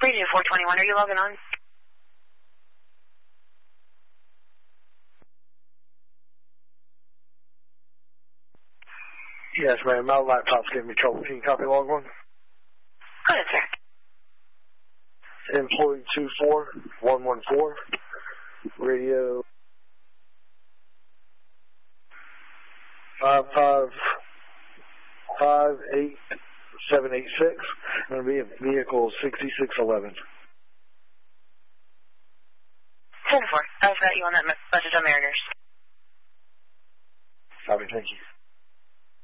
Radio 421, are you logging on? Yes, ma'am. My laptop's giving me trouble. Can you copy log one? Go ahead, sir. Employee 24114, radio 558786, going to be in vehicle 6611. 10-4. I've got you on that message on Mariners. Copy, thank you.